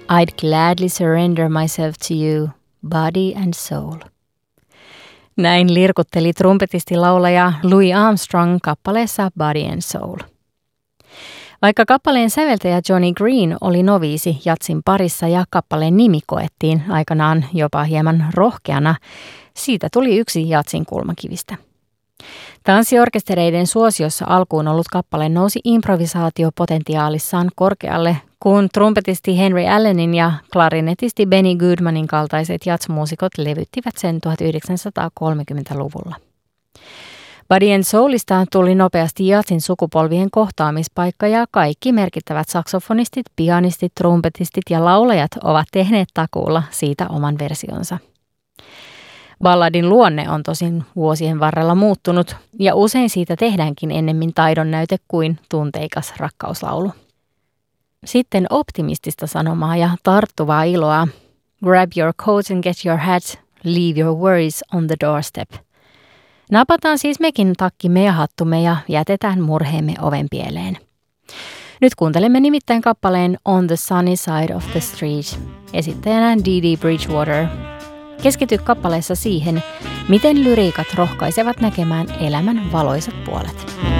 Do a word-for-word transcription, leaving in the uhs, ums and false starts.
I'd gladly surrender myself to you, body and soul. Näin lirkutteli trumpetisti-laulaja Louis Armstrong kappaleessa Body and Soul. Vaikka kappaleen säveltäjä Johnny Green oli noviisi jatsin parissa ja kappaleen nimi koettiin aikanaan jopa hieman rohkeana, siitä tuli yksi jatsin kulmakivistä. Tanssiorkestereiden suosiossa alkuun ollut kappale nousi improvisaatiopotentiaalissaan korkealle, kun trumpetisti Henry Allenin ja klarinetisti Benny Goodmanin kaltaiset jatsmuusikot levyttivät sen tuhatyhdeksänsataakolmekymmentäluvulla. Body and Soulista tuli nopeasti jatsin sukupolvien kohtaamispaikka ja kaikki merkittävät saksofonistit, pianistit, trumpetistit ja laulajat ovat tehneet takuulla siitä oman versionsa. Balladin luonne on tosin vuosien varrella muuttunut ja usein siitä tehdäänkin ennemmin taidon näyte kuin tunteikas rakkauslaulu. Sitten optimistista sanomaa ja tarttuvaa iloa. Grab your coat and get your hat, leave your worries on the doorstep. Napataan siis mekin takkimme ja hattumme ja jätetään murheemme ovenpieleen. Nyt kuuntelemme nimittäin kappaleen On the Sunny Side of the Street, esittäjänä Dee Dee Bridgewater. Keskity kappaleessa siihen, miten lyriikat rohkaisevat näkemään elämän valoisat puolet.